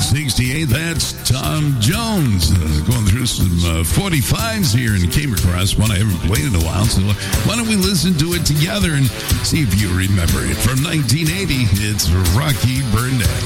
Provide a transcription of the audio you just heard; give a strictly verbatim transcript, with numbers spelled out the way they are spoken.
sixty-eight, that's Tom Jones. Uh, going through some uh, forty-fives here and came across one I haven't played in a while. So why don't we listen to it together and see if you remember it. From nineteen eighty, it's Rocky Burnett.